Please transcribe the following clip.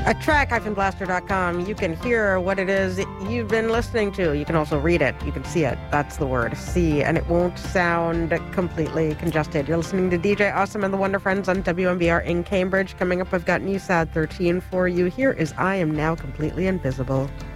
At track-blaster.com, you can hear what it is you've been listening to. You can also read it. You can see it. That's the word, see, and it won't sound completely congested. You're listening to DJ Awesome and the Wonder Friends on WMBR in Cambridge. Coming up, I've got New Sad 13 for you. Here is I Am Now Completely Invisible.